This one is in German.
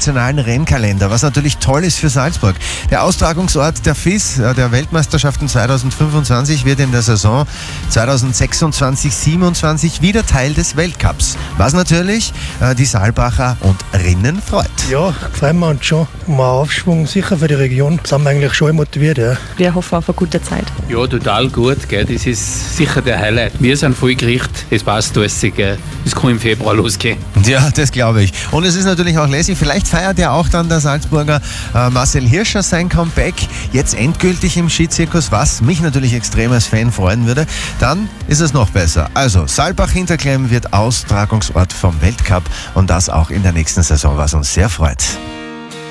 internationalen Rennkalender, was natürlich toll ist für Salzburg. Der Austragungsort der FIS, der Weltmeisterschaften 2025, wird in der Saison 2026-27 wieder Teil des Weltcups, was natürlich die Saalbacher und Rinnen freut. Ja, freuen wir uns schon. Um einen Aufschwung sicher für die Region. Sind wir eigentlich schon motiviert. Ja. Wir hoffen auf eine gute Zeit. Ja, total gut. Gell. Das ist sicher der Highlight. Wir sind voll gerichtet. Es passt alles. Gell. Es kann im Februar losgehen. Ja, das glaube ich. Und es ist natürlich auch lässig. Vielleicht feiert ja auch dann der Salzburger Marcel Hirscher sein Comeback. Jetzt endgültig im Skizirkus, was mich natürlich extrem als Fan freuen würde. Dann ist es noch besser. Also, Saalbach-Hinterklemm wird Austragungsort vom Weltcup und das auch in der nächsten Saison, was uns sehr freut.